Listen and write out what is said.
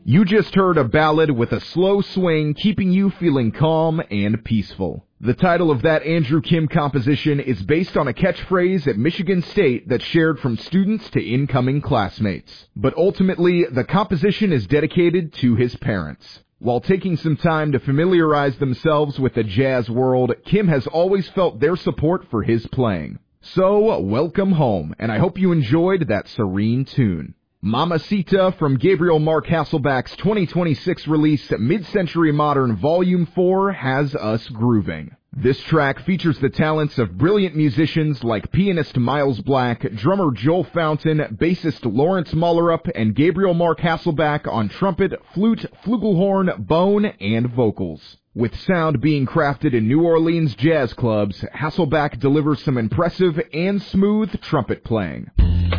You just heard a ballad with a slow swing, keeping you feeling calm and peaceful. The title of that Andrew Kim composition is based on a catchphrase at Michigan State that's shared from students to incoming classmates. But ultimately, the composition is dedicated to his parents. While taking some time to familiarize themselves with the jazz world, Kim has always felt their support for his playing. So, welcome home, and I hope you enjoyed that serene tune. Mamacita from Gabriel Mark Hasselback's 2026 release, Mid-Century Modern Volume 4, has us grooving. This track features the talents of brilliant musicians like pianist Miles Black, drummer Joel Fountain, bassist Lawrence Mullerup, and Gabriel Mark Hasselback on trumpet, flute, flugelhorn, bone, and vocals. With sound being crafted in New Orleans jazz clubs, Hasselback delivers some impressive and smooth trumpet playing.